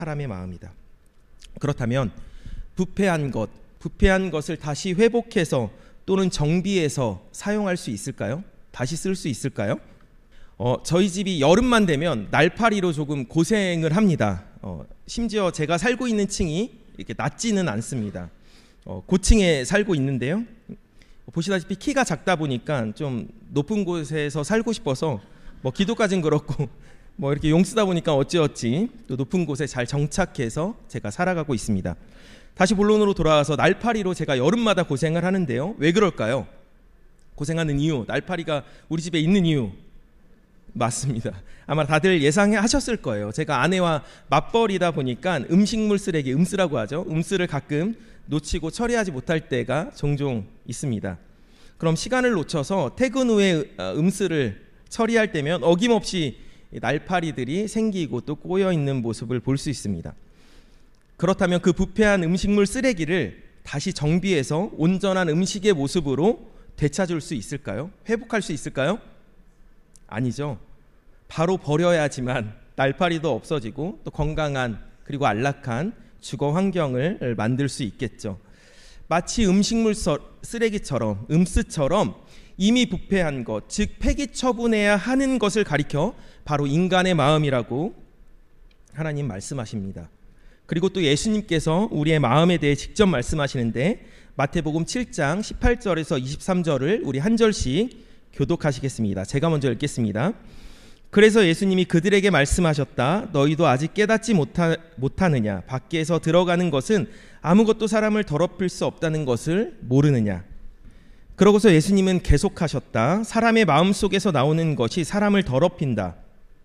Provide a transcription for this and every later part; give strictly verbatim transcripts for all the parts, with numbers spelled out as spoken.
사람의 마음이다. 그렇다면 부패한 것, 부패한 것을 다시 회복해서 또는 정비해서 사용할 수 있을까요? 다시 쓸 수 있을까요? 어, 저희 집이 여름만 되면 날파리로 조금 고생을 합니다. 어, 심지어 제가 살고 있는 층이 이렇게 낮지는 않습니다. 어, 고층에 살고 있는데요. 보시다시피 키가 작다 보니까 좀 높은 곳에서 살고 싶어서 뭐 기도까지는 그렇고 뭐 이렇게 용 쓰다 보니까 어찌어찌 또 높은 곳에 잘 정착해서 제가 살아가고 있습니다. 다시 본론으로 돌아와서 날파리로 제가 여름마다 고생을 하는데요. 왜 그럴까요? 고생하는 이유, 날파리가 우리 집에 있는 이유 맞습니다. 아마 다들 예상하셨을 거예요. 제가 아내와 맞벌이다 보니까 음식물 쓰레기, 음쓰라고 하죠. 음쓰를 가끔 놓치고 처리하지 못할 때가 종종 있습니다. 그럼 시간을 놓쳐서 퇴근 후에 음쓰를 처리할 때면 어김없이 날파리들이 생기고 또 꼬여있는 모습을 볼 수 있습니다. 그렇다면 그 부패한 음식물 쓰레기를 다시 정비해서 온전한 음식의 모습으로 되찾을 수 있을까요? 회복할 수 있을까요? 아니죠. 바로 버려야지만 날파리도 없어지고 또 건강한 그리고 안락한 주거 환경을 만들 수 있겠죠. 마치 음식물 쓰레기처럼, 음쓰처럼 이미 부패한 것, 즉 폐기 처분해야 하는 것을 가리켜 바로 인간의 마음이라고 하나님 말씀하십니다. 그리고 또 예수님께서 우리의 마음에 대해 직접 말씀하시는데 마태복음 칠 장 십팔 절에서 이십삼 절을 우리 한 절씩 교독하시겠습니다. 제가 먼저 읽겠습니다. 그래서 예수님이 그들에게 말씀하셨다. 너희도 아직 깨닫지 못하, 못하느냐? 밖에서 들어가는 것은 아무것도 사람을 더럽힐 수 없다는 것을 모르느냐? 그러고서 예수님은 계속하셨다. 사람의 마음속에서 나오는 것이 사람을 더럽힌다.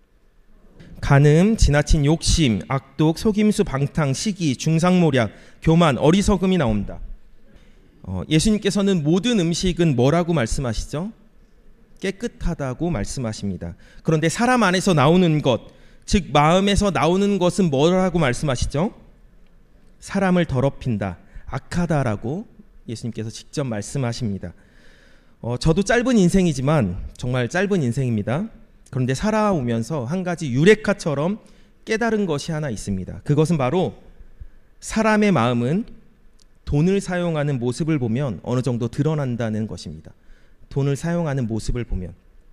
간음, 지나친 욕심, 악독, 속임수, 방탕, 시기, 중상모략, 교만, 어리석음이 나온다. 어, 예수님께서는 모든 음식은 뭐라고 말씀하시죠? 깨끗하다고 말씀하십니다. 그런데 사람 안에서 나오는 것, 즉 마음에서 나오는 것은 뭐라고 말씀하시죠? 사람을 더럽힌다, 악하다라고 예수님께서 직접 말씀하십니다. 어, 저도 짧은 인생이지만 정말 짧은 인생입니다. 그런데 살아오면서 한 가지 유레카처럼 깨달은 것이 하나 있습니다. 그것은 바로 사람의 마음은 돈을 사용하는 모습을 보면 어느 정도 드러난다는 것입니다. 돈을 사용하는 모습을 보면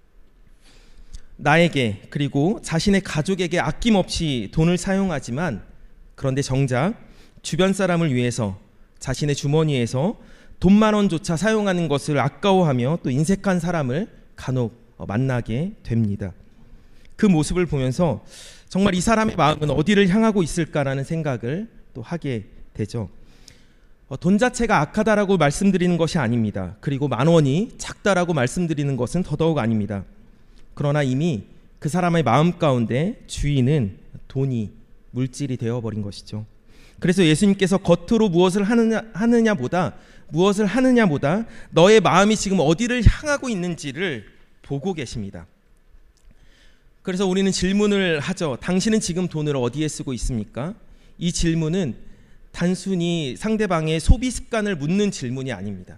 나에게 그리고 자신의 가족에게 아낌없이 돈을 사용하지만 그런데 정작 주변 사람을 위해서 자신의 주머니에서 돈만 원조차 사용하는 것을 아까워하며 또 인색한 사람을 간혹 만나게 됩니다. 그 모습을 보면서 정말 이 사람의 마음은 어디를 향하고 있을까라는 생각을 또 하게 되죠. 돈 자체가 악하다라고 말씀드리는 것이 아닙니다. 그리고 만 원이 작다라고 말씀드리는 것은 더더욱 아닙니다. 그러나 이미 그 사람의 마음 가운데 주인은 돈이 물질이 되어버린 것이죠. 그래서 예수님께서 겉으로 무엇을 하느냐, 하느냐보다 무엇을 하느냐보다 너의 마음이 지금 어디를 향하고 있는지를 보고 계십니다. 그래서 우리는 질문을 하죠. 당신은 지금 돈을 어디에 쓰고 있습니까? 이 질문은 단순히 상대방의 소비 습관을 묻는 질문이 아닙니다.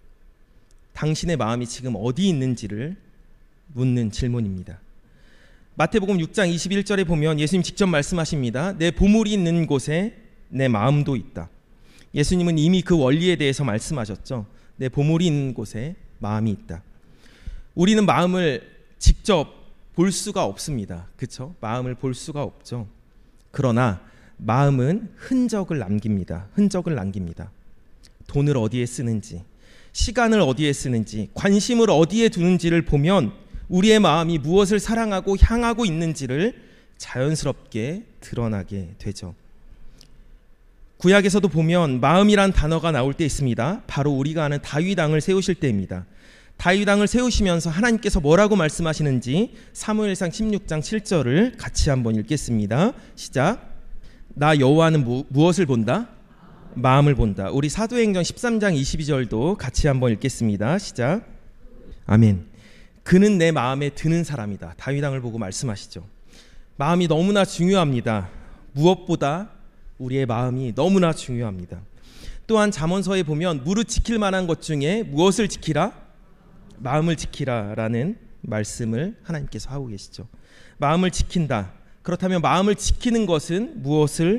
당신의 마음이 지금 어디 있는지를 묻는 질문입니다. 마태복음 육 장 이십일 절에 보면 예수님 직접 말씀하십니다. 내 보물이 있는 곳에 내 마음도 있다. 예수님은 이미 그 원리에 대해서 말씀하셨죠. 내 보물이 있는 곳에 마음이 있다. 우리는 마음을 직접 볼 수가 없습니다. 그렇죠? 마음을 볼 수가 없죠. 그러나 마음은 흔적을 남깁니다. 흔적을 남깁니다. 돈을 어디에 쓰는지, 시간을 어디에 쓰는지, 관심을 어디에 두는지를 보면 우리의 마음이 무엇을 사랑하고 향하고 있는지를 자연스럽게 드러나게 되죠. 구약에서도 보면 마음이란 단어가 나올 때 있습니다. 바로 우리가 아는 다윗 왕을 세우실 때입니다. 다윗 왕을 세우시면서 하나님께서 뭐라고 말씀하시는지 사무엘상 십육 장 칠 절을 같이 한번 읽겠습니다. 시작. 나 여호와는 무, 무엇을 본다? 마음을 본다. 우리 사도행전 십삼 장 이십이 절도 같이 한번 읽겠습니다. 시작. 아멘. 그는 내 마음에 드는 사람이다. 다윗 왕을 보고 말씀하시죠. 마음이 너무나 중요합니다. 무엇보다 우리의 마음이 너무나 중요합니다. 또한 잠언서에 보면 무릇 지킬 만한 것 중에 무엇을 지키라? 마음을 지키라 라는 말씀을 하나님께서 하고 계시죠. 마음을 지킨다. 그렇다면 마음을 지키는 것은 무엇을